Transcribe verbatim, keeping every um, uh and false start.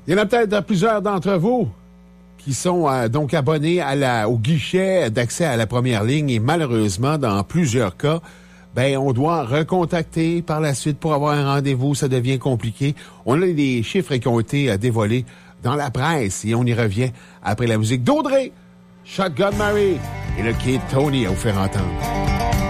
Il y en a peut-être plusieurs d'entre vous qui sont euh, donc abonnés à la, au guichet d'accès à la première ligne et malheureusement, dans plusieurs cas, ben on doit recontacter par la suite pour avoir un rendez-vous. Ça devient compliqué. On a des chiffres qui ont été euh, dévoilés dans la presse et on y revient après la musique d'Audrey, Shotgun Mary et le Kid Tony à vous faire entendre.